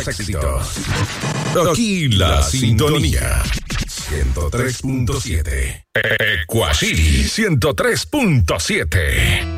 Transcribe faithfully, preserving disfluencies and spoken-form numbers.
los éxitos. Aquí la sintonía. ciento tres punto siete. Ecuacity ciento tres punto siete.